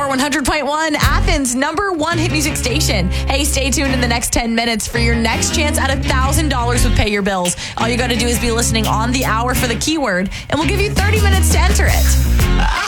Power 100.1, Athens' #1 hit music station. Hey, stay tuned in the next 10 minutes for your next chance at $1,000 with Pay Your Bills. All you got to do is be listening on the hour for the keyword, and we'll give you 30 minutes to enter it.